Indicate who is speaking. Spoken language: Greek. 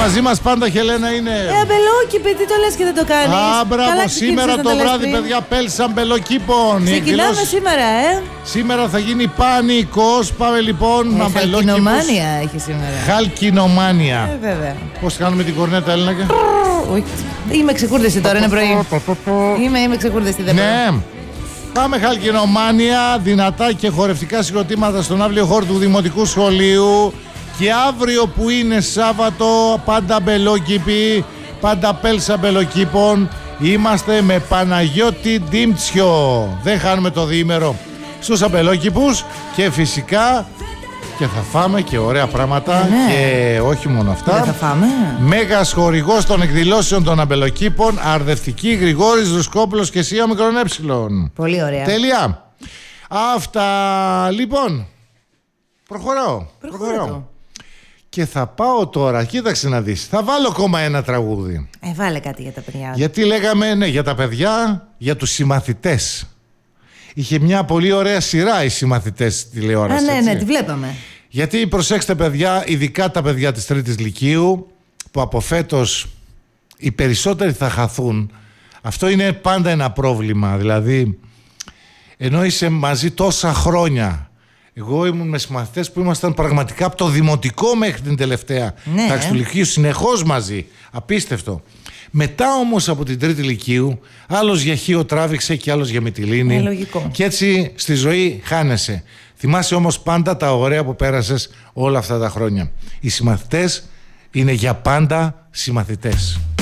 Speaker 1: μαζί μας πάντα, Χελένα, είναι.
Speaker 2: Αμπελόκηπη, τι το λες και δεν το κάνεις?
Speaker 1: Α, μπράβο, σήμερα το βράδυ, παιδιά, Πέλσα Αμπελοκήπων.
Speaker 2: Ξεκινάμε σήμερα,
Speaker 1: Σήμερα θα γίνει πανικός. Πάμε λοιπόν με αμπελόκηπους.
Speaker 2: Χαλκινομάνια έχει σήμερα.
Speaker 1: Χαλκινομάνια.
Speaker 2: Βέβαια.
Speaker 1: Πώς κάνουμε την κορνέτα, Έλληνα?
Speaker 2: Είμαι ξεκούρδεστη τώρα, είναι πρωί. Είμαι ξεκούρδεστη, δεν
Speaker 1: ναι. Πάμε Χαλκινομάνια, δυνατά και χορευτικά συγκροτήματα στον αύριο χώρο του Δημοτικού Σχολείου. Και αύριο που είναι Σάββατο, πάντα αμπελόκηποι, πάντα Πέλσα Αμπελοκήπων. Είμαστε με Παναγιώτη Ντίμτσιο. Δεν χάνουμε το διήμερο στους αμπελόκηπους και φυσικά και θα φάμε και ωραία πράγματα.
Speaker 2: Ναι.
Speaker 1: Και όχι μόνο αυτά.
Speaker 2: Δεν θα φάμε.
Speaker 1: Μέγας χορηγός των εκδηλώσεων των αμπελοκήπων, Αρδευτική, Γρηγόρης Ρουσκόπουλος και Σία Μικρόν Έψιλον.
Speaker 2: Πολύ ωραία.
Speaker 1: Τέλεια. Αυτά λοιπόν. Προχωράω. Και θα πάω τώρα, κοίταξε να δεις. Θα βάλω ακόμα ένα τραγούδι.
Speaker 2: Βάλε κάτι για τα παιδιά.
Speaker 1: Γιατί λέγαμε, ναι, για τα παιδιά, για τους συμμαθητές. Είχε μια πολύ ωραία σειρά οι συμμαθητές τηλεόραση.
Speaker 2: Ναι, τη βλέπαμε.
Speaker 1: Γιατί προσέξτε, παιδιά, ειδικά τα παιδιά της Τρίτης Λυκείου, που από φέτος οι περισσότεροι θα χαθούν. Αυτό είναι πάντα ένα πρόβλημα. Δηλαδή, ενώ είσαι μαζί τόσα χρόνια. Εγώ ήμουν με συμμαθητές που ήμασταν πραγματικά από το δημοτικό μέχρι την τελευταία τάξη του Λυκείου, συνεχώς μαζί. Απίστευτο. Μετά όμως από την Τρίτη Λυκείου, άλλος για Χίο τράβηξε και άλλος για Μυτιλήνη.
Speaker 2: Λογικό.
Speaker 1: Και έτσι στη ζωή χάνεσαι. Θυμάσαι όμως πάντα τα ωραία που πέρασες όλα αυτά τα χρόνια. Οι συμμαθητές είναι για πάντα συμμαθητές.